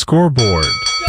Scoreboard.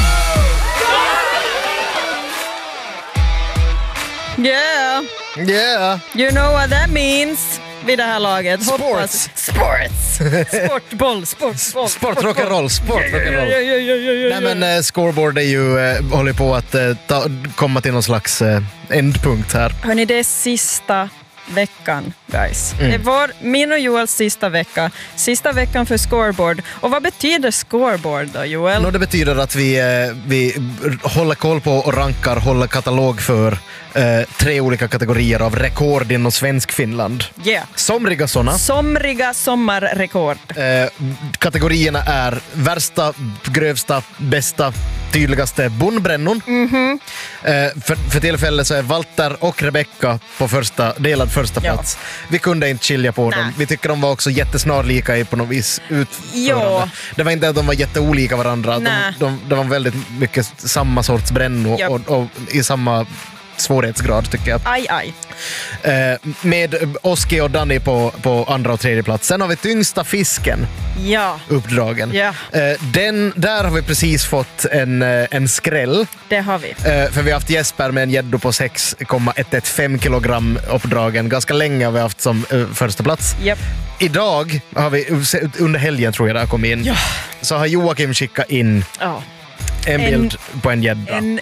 Yeah. Yeah. You know what that means vid det här laget. Sports. Hoppas. Sports. Sportboll. Sport, Rock'n'roll. Nej, men Scoreboard är ju håller på att komma till någon slags ändpunkt här. Hörrni, det är sista veckan, guys. Det var min och Joels sista vecka. Sista veckan för Scoreboard. Och vad betyder Scoreboard då, Joel? Det betyder att vi håller koll på och rankar, håller katalog för 3 olika kategorier av rekord inom svensk Finland. Yeah. Somriga sådana. Somriga sommarrekord. Kategorierna är värsta, grövsta, bästa, tydligaste bondbrännor. För tillfället så är Walter och Rebecca på delad första plats. Vi kunde inte skilja på dem. Vi tycker de var också jättesnarlika i på något vis utförande. Det var inte att de var jätteolika varandra. De var väldigt mycket samma sorts brännor och i samma svårighetsgrad tycker jag. Aj. Med Oski och Danny på andra och tredje plats. Sen har vi tyngsta fisken. Ja. Uppdragen. Ja. Där har vi precis fått en skräll. Det har vi. För vi har haft Jesper med en gäddo på 6,115 kilogram uppdragen. Ganska länge har vi haft som första plats. Yep. Idag har vi, under helgen tror jag det har kommit in, så har Joakim skickat in en bild på en gädda. En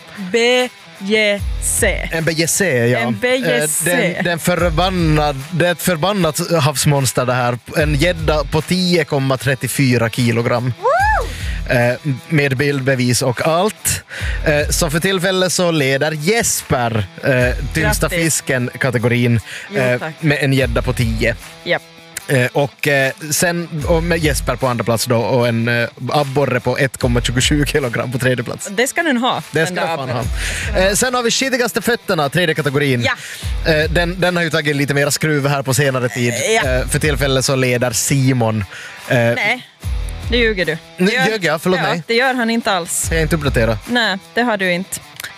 BJC. En BJC, ja. En BJC. Det är ett förbannat havsmonster det här. En gädda på 10,34 kilogram. Med bildbevis och allt. Så för tillfället så leder Jesper tyngsta fisken-kategorin med en gädda på 10. Japp. Och sen med Jesper på andra plats då och en abborre på 1,27 kilogram på tredje plats. Det ska den ha. Det ska den ha. Sen har vi skitigaste fötterna, tredje kategorin. Ja. Den har ju tagit lite mer skruv här på senare tid. För tillfället så leder Simon. Nej, det ljuger du. Ljög jag? Förlåt mig. Det gör han inte alls. Jag är inte uppdaterad. Nej, det har du inte.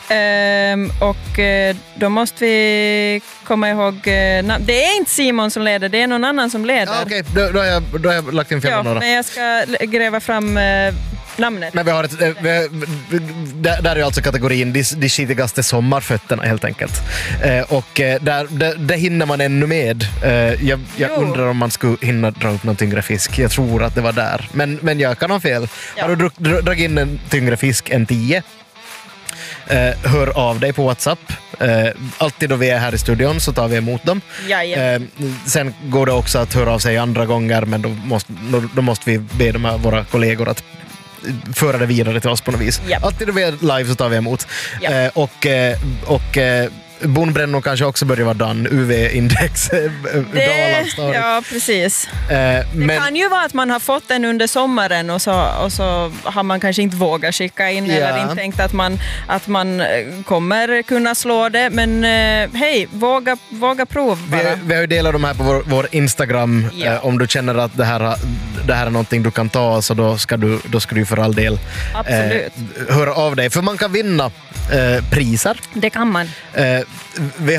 Då måste vi komma ihåg det är inte Simon som leder, det är någon annan som leder. Okej, då har jag lagt in fel några. Men jag ska gräva fram namnet. Men vi har där är alltså kategorin de skitigaste sommarfötterna helt enkelt. Och där hinner man ännu med. Jag undrar om man skulle hinna dra upp någon tyngre fisk. Jag tror att det var där. Men jag kan ha fel. Har du dragit in en tyngre fisk än 10? Hör av dig på WhatsApp. Alltid då vi är här i studion så tar vi emot dem. Sen går det också att höra av sig andra gånger, men då måste vi be de här våra kollegor att föra det vidare till oss på något vis. Alltid då vi är live så tar vi emot. Och bonbrännor kanske också börjar vara done. UV-index dalar. Ja, precis. Det kan ju vara att man har fått den under sommaren och så har man kanske inte vågat skicka in eller inte tänkt att man kommer kunna slå det. Men hej, våga prov bara. Vi har ju delat de här på vår Instagram. Om du känner att det här är någonting du kan ta, så då ska du för all del höra av dig. För man kan vinna priser. Det kan man. Vi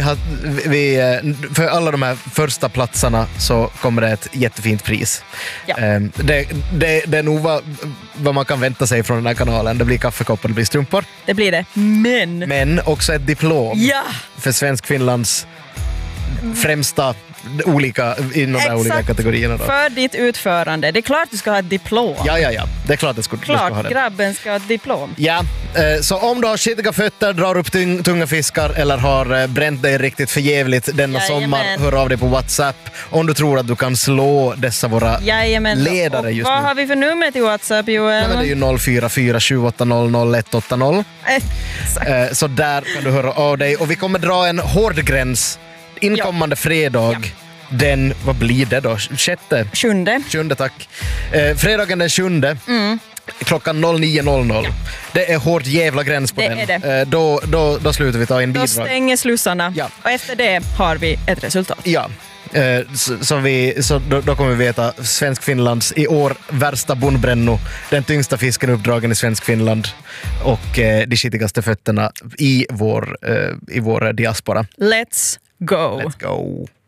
för alla de här första platserna så kommer det ett jättefint pris. Det är nog vad man kan vänta sig från den här kanalen. Det blir kaffekoppar, det blir strumpor. Det blir det. Men också ett diplom för Svensk Finlands främsta olika inom de olika kategorierna. Då. För ditt utförande. Det är klart du ska ha ett diplom. Ja. Det är klart du ska ha det. Grabben ska ha ett diplom. Ja, så om du har skitiga fötter, drar upp tunga fiskar eller har bränt dig riktigt förjävligt denna sommar, hör av dig på WhatsApp. Om du tror att du kan slå dessa våra ledare just nu. Vad har vi för nummer till WhatsApp, Joel? Det är ju 044 780 180. Så där kan du höra av dig. Och vi kommer dra en hård gräns inkommande fredag. Den, vad blir det då? 7, tack. Fredagen den 7. Klockan 09.00. Det är hårt jävla gräns på den. Då slutar vi ta in bidrag. Då stänger slussarna. Och efter det har vi ett resultat. Ja. Då kommer vi veta Svensk Finlands i år värsta bondbränno, den tyngsta fisken uppdragen i Svensk Finland och de skitigaste fötterna i vår diaspora. Let's go. Let's go.